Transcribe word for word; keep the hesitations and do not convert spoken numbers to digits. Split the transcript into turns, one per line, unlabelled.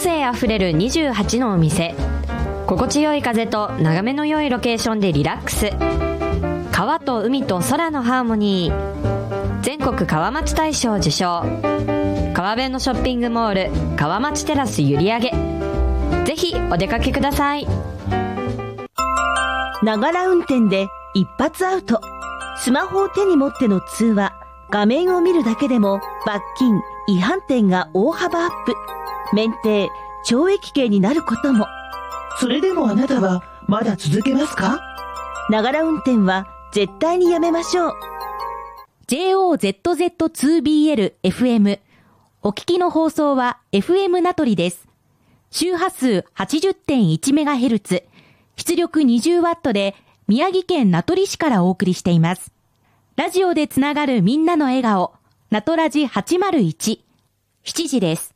性あふれるにじゅうはちのお店、心地よい風と眺めの良いロケーションでリラックス。川と海と空のハーモニー。全国川町大賞受賞。川辺のショッピングモール川町テラス閖上。ぜひお出かけください。
ながら運転で一発アウト。スマホを手に持っての通話、画面を見るだけでも罰金、違反点が大幅アップ。免停、懲役刑になることも。
それでもあなたはまだ続けますか？
ながら運転は絶対にやめましょう。
ジェイオーゼットゼットツービーエルエフエム。お聞きの放送は エフエム 名取です。周波数 はちじゅってんいちメガヘルツ、出力 にじゅうワット で宮城県名取市からお送りしています。ラジオでつながるみんなの笑顔、名取ラジはちまるいち。しちじです。